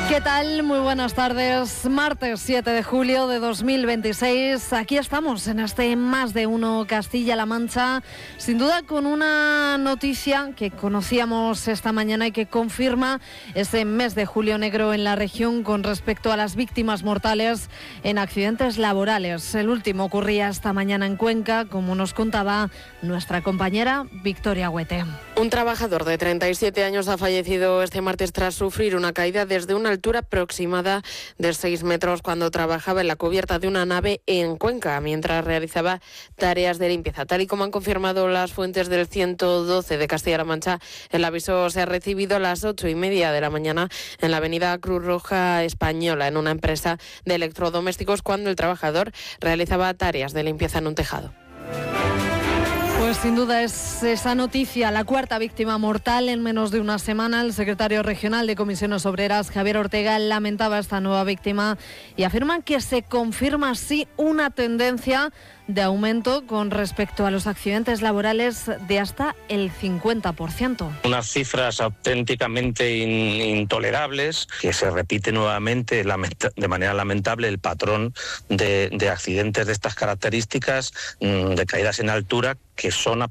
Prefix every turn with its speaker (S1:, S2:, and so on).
S1: ¿Qué tal? Muy buenas tardes. Martes 7 de julio de 2026. Aquí estamos en este Más de Uno Castilla-La Mancha. Sin duda con una noticia que conocíamos esta mañana y que confirma ese mes de julio negro en la región con respecto a las víctimas mortales en accidentes laborales. El último ocurría esta mañana en Cuenca, como nos contaba nuestra compañera Victoria Huete.
S2: Un trabajador de 37 años ha fallecido este martes tras sufrir una caída desde una altura aproximada de 6 metros cuando trabajaba en la cubierta de una nave en Cuenca mientras realizaba tareas de limpieza. Tal y como han confirmado las fuentes del 112 de Castilla-La Mancha, el aviso se ha recibido a las 8:30 de la mañana en la avenida Cruz Roja Española, en una empresa de electrodomésticos, cuando el trabajador realizaba tareas de limpieza en un tejado.
S1: Pues sin duda es esa noticia, la cuarta víctima mortal en menos de una semana. El secretario regional de Comisiones Obreras, Javier Ortega, lamentaba esta nueva víctima y afirma que se confirma así una tendencia de aumento con respecto a los accidentes laborales de hasta el 50%.
S3: Unas cifras auténticamente intolerables, que se repite nuevamente de manera lamentable el patrón de accidentes de estas características, de caídas en altura, que son